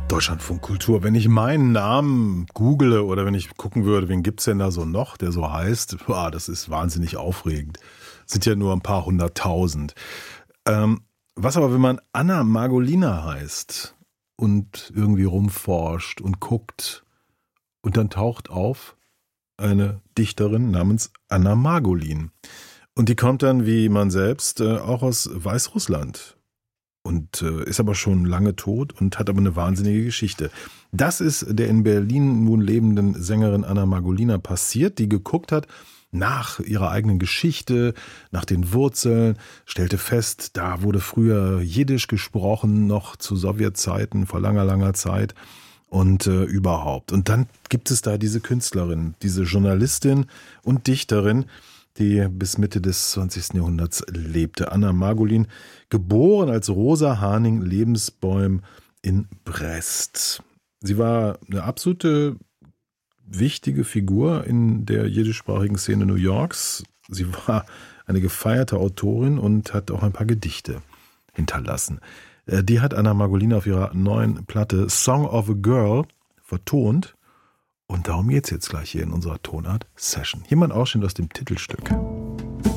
Deutschlandfunk Kultur. Wenn ich meinen Namen google oder wenn ich gucken würde, wen gibt's denn da so noch, der so heißt, das ist wahnsinnig aufregend. Sind ja nur ein paar hunderttausend. Was aber, wenn man Anna Margolina heißt und irgendwie rumforscht und guckt und dann taucht auf eine Dichterin namens Anna Margolin. Und die kommt dann, wie man selbst, auch aus Weißrussland. Und ist aber schon lange tot und hat aber eine wahnsinnige Geschichte. Das ist der in Berlin nun lebenden Sängerin Anna Margolina passiert, die geguckt hat nach ihrer eigenen Geschichte, nach den Wurzeln, stellte fest, da wurde früher Jiddisch gesprochen, noch zu Sowjetzeiten, vor langer, langer Zeit und überhaupt. Und dann gibt es da diese Künstlerin, diese Journalistin und Dichterin, die bis Mitte des 20. Jahrhunderts lebte. Anna Margolin, geboren als Rosa Haning Lebensbäum in Brest. Sie war eine absolute wichtige Figur in der jiddischsprachigen Szene New Yorks. Sie war eine gefeierte Autorin und hat auch ein paar Gedichte hinterlassen. Die hat Anna Margolin auf ihrer neuen Platte Song of a Girl vertont. Und darum geht's jetzt gleich hier in unserer Tonart Session. Hier mal ein Ausschnitt aus dem Titelstück.